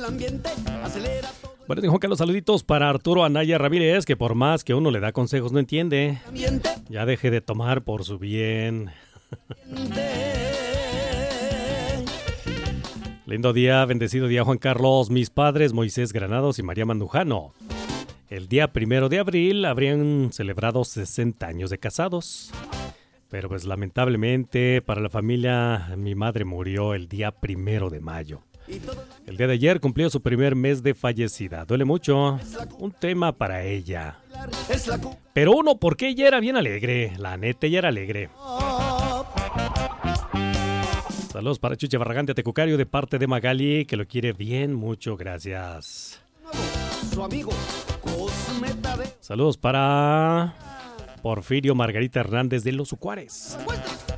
Bueno, tengo acá los saluditos para Arturo Anaya Ramírez, que por más que uno le da consejos no entiende. Ya deje de tomar por su bien. Lindo día, bendecido día, Juan Carlos. Mis padres, Moisés Granados y María Mandujano, el día 1 de abril habrían celebrado 60 años de casados. Pero pues lamentablemente para la familia, mi madre murió el día 1 de mayo. El día de ayer cumplió su primer mes de fallecida. Duele mucho. Un tema para ella. Pero uno, porque ella era bien alegre. La neta, ella era alegre. Saludos para Chuche Barragán de Tecucario de parte de Magali, que lo quiere bien mucho. Gracias. Saludos para Porfirio Margarita Hernández de Los Ucuares.